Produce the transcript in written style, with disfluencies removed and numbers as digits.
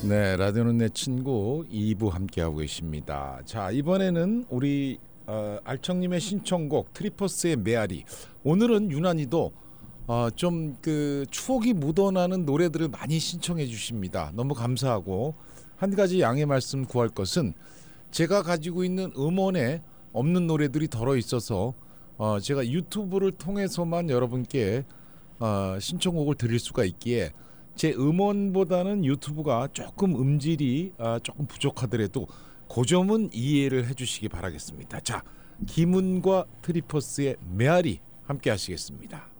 네, 라디오는 내 친구 2부 함께하고 계십니다. 자, 이번에는 우리 알청님의 신청곡 트리퍼스의 메아리. 오늘은 유난히도 좀 그 추억이 묻어나는 노래들을 많이 신청해 주십니다. 너무 감사하고, 한 가지 양해 말씀 구할 것은 제가 가지고 있는 음원에 없는 노래들이 덜어 있어서 제가 유튜브를 통해서만 여러분께 신청곡을 드릴 수가 있기에 제 음원보다는 유튜브가 조금 음질이 조금 부족하더라도 그 점은 이해를 해주시기 바라겠습니다. 자, 김은과 트리퍼스의 메아리 함께 하시겠습니다.